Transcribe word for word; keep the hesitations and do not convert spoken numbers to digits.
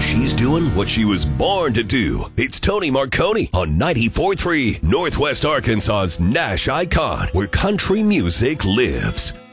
she's doing what she was born to do. It's Tony Marconi on ninety-four point three Northwest Arkansas's Nash Icon, where country music lives.